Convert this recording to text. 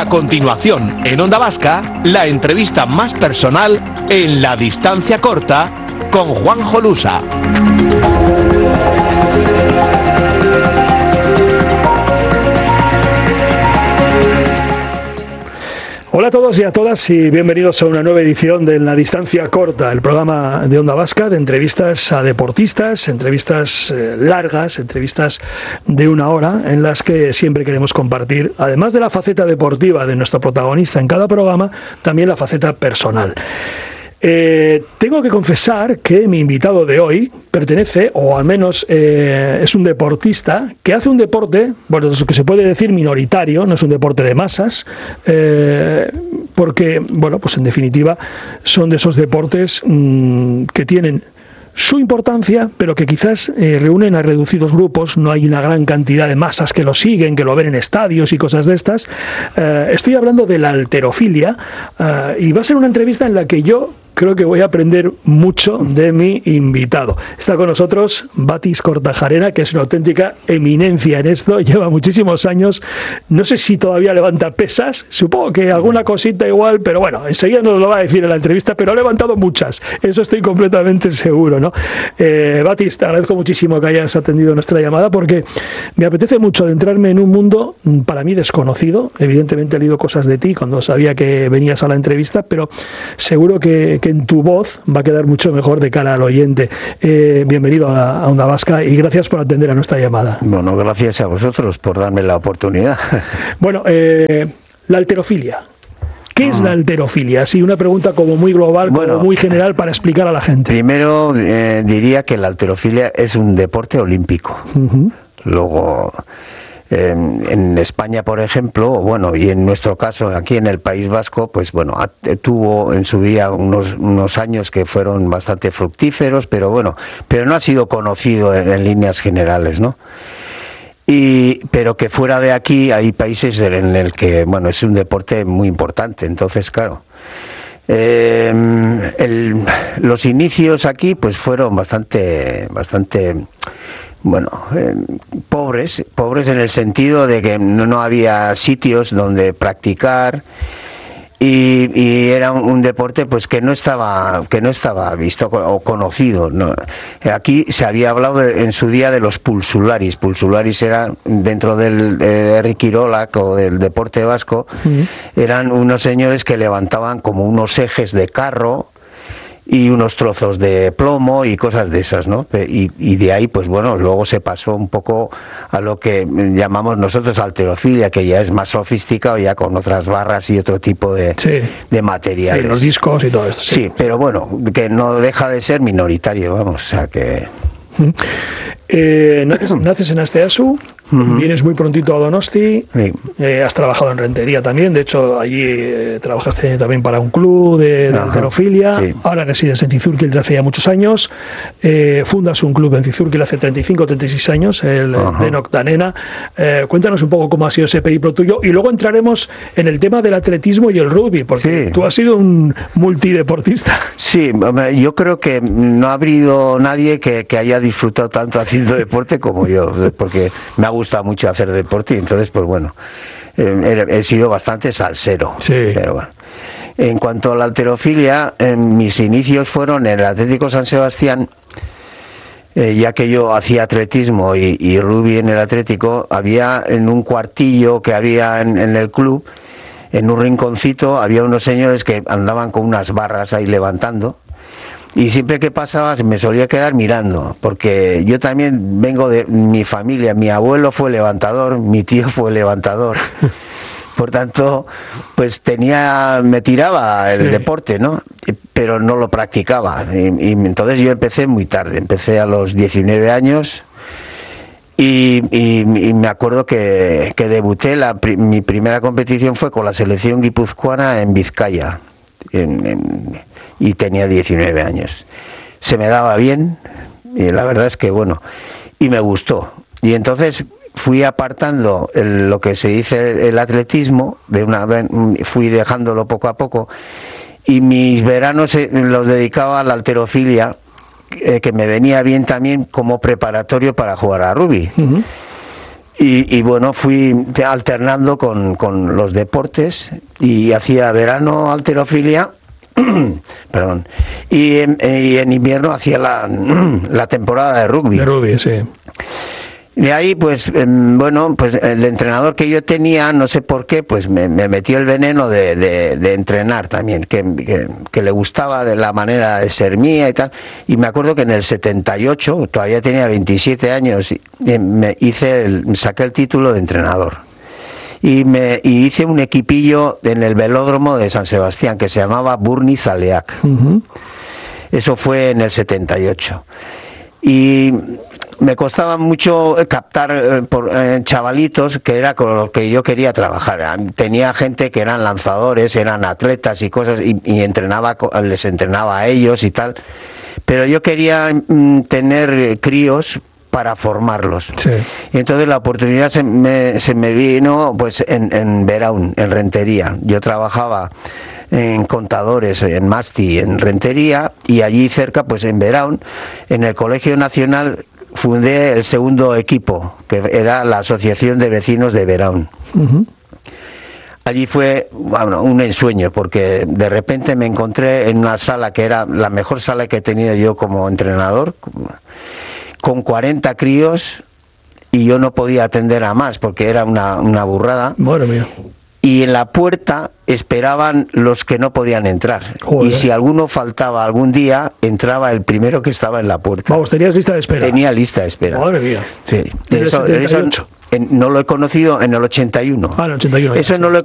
a continuación, en Onda Vasca, la entrevista más personal en la distancia corta con Juanjo Lusa. Hola a todos y a todas y bienvenidos a una nueva edición de La Distancia Corta, el programa de Onda Vasca de entrevistas a deportistas, entrevistas largas, entrevistas de una hora en las que siempre queremos compartir, además de la faceta deportiva de nuestro protagonista en cada programa, también la faceta personal. Tengo que confesar que mi invitado de hoy pertenece, o al menos es un deportista que hace un deporte, bueno, lo que se puede decir minoritario, no es un deporte de masas, porque, bueno, pues en definitiva son de esos deportes que tienen su importancia, pero que quizás reúnen a reducidos grupos, no hay una gran cantidad de masas que lo siguen, que lo ven en estadios y cosas de estas. Estoy hablando de la halterofilia y va a ser una entrevista en la que yo creo que voy a aprender mucho de mi invitado. Está con nosotros Batis Kortajarena, que es una auténtica eminencia en esto, lleva muchísimos años, no sé si todavía levanta pesas, supongo que alguna cosita igual, pero bueno, enseguida nos lo va a decir en la entrevista, pero ha levantado muchas, eso estoy completamente seguro, ¿no? Batis, te agradezco muchísimo que hayas atendido nuestra llamada, porque me apetece mucho adentrarme en un mundo para mí desconocido. Evidentemente he leído cosas de ti cuando sabía que venías a la entrevista, pero seguro que en tu voz va a quedar mucho mejor de cara al oyente. Bienvenido a Onda Vasca y gracias por atender a nuestra llamada. Bueno, gracias a vosotros por darme la oportunidad. Bueno, la halterofilia. ¿Qué es la halterofilia? Sí, una pregunta como muy global, bueno, como muy general para explicar a la gente. Primero diría que la halterofilia es un deporte olímpico. Luego, en España, por ejemplo, bueno, y en nuestro caso aquí en el País Vasco, pues bueno, tuvo en su día unos años que fueron bastante fructíferos, pero bueno, pero no ha sido conocido en líneas generales, ¿no? Pero que fuera de aquí hay países en el que, bueno, es un deporte muy importante. Entonces, claro, los inicios aquí pues fueron bastante bueno, pobres en el sentido de que no había sitios donde practicar y era un deporte pues que no estaba visto o conocido, ¿no? Aquí se había hablado en su día de los pulsularis. Pulsularis eran dentro del Riquirolac o del deporte vasco, eran unos señores que levantaban como unos ejes de carro y unos trozos de plomo y cosas de esas, ¿no? Y de ahí, pues bueno, luego se pasó un poco a lo que llamamos nosotros halterofilia, que ya es más sofisticado, ya con otras barras y otro tipo de materiales. Sí, los discos y todo esto. Sí, pero bueno, que no deja de ser minoritario, vamos, o sea que... Naces en Asteasu, vienes muy prontito a Donosti, has trabajado en Rentería también, de hecho allí trabajaste también para un club de halterofilia, ahora resides en Cizurkil desde hace ya muchos años, fundas un club en Cizurkil hace 35 o 36 años, el Denok Danena. Cuéntanos un poco cómo ha sido ese periplo tuyo y luego entraremos en el tema del atletismo y el rugby, porque tú has sido un multideportista. Sí, yo creo que no ha habido nadie que haya disfrutado tanto haciendo deporte como yo, porque me ha gustado mucho hacer deporte y entonces pues bueno, he sido bastante salsero, pero bueno. En cuanto a la halterofilia, mis inicios fueron en el Atlético San Sebastián, ya que yo hacía atletismo y rugby en el Atlético. Había en un cuartillo que había en el club, en un rinconcito, había unos señores que andaban con unas barras ahí levantando. Y siempre que pasaba me solía quedar mirando, porque yo también vengo de mi familia, mi abuelo fue levantador, mi tío fue levantador, por tanto, pues me tiraba el deporte, ¿no? Pero no lo practicaba, y entonces yo empecé muy tarde, empecé a los 19 años, y me acuerdo que debuté, mi primera competición fue con la selección guipuzcoana en Vizcaya, y tenía 19 años. Se me daba bien, y la verdad es que bueno, y me gustó. Y entonces fui apartando lo que se dice el atletismo, fui dejándolo poco a poco, y mis veranos los dedicaba a la halterofilia, que me venía bien también como preparatorio para jugar a rugby. Y bueno, fui alternando con los deportes y hacía verano halterofilia, perdón, y en invierno hacía la temporada de rugby. De rugby, sí. De ahí, pues, bueno, pues el entrenador que yo tenía, no sé por qué, pues me metió el veneno de entrenar también, que le gustaba de la manera de ser mía y tal. Y me acuerdo que en el 78, todavía tenía 27 años, saqué el título de entrenador. Y hice un equipillo en el velódromo de San Sebastián, que se llamaba Burni-Zaleac. Eso fue en el 78. Y me costaba mucho captar chavalitos que era con los que yo quería trabajar. Tenía gente que eran lanzadores, eran atletas y cosas, y les entrenaba a ellos y tal. Pero yo quería tener críos para formarlos. Sí. Y entonces la oportunidad se me vino pues en Veraun, en Rentería. Yo trabajaba en contadores, en Masti, en Rentería, y allí cerca, pues en Veraun, en el Colegio Nacional, fundé el segundo equipo, que era la Asociación de Vecinos de Veraun. Allí fue, bueno, un ensueño, porque de repente me encontré en una sala que era la mejor sala que he tenido yo como entrenador, con 40 críos, y yo no podía atender a más, porque era una burrada. Madre mía. Y en la puerta esperaban los que no podían entrar. Joder. Y si alguno faltaba algún día, entraba el primero que estaba en la puerta. Vamos, tenías lista de espera. Tenía lista de espera. Madre mía. Sí. En el 78. No lo he conocido en el 81. Ah, en el 81. Eso sí. no lo he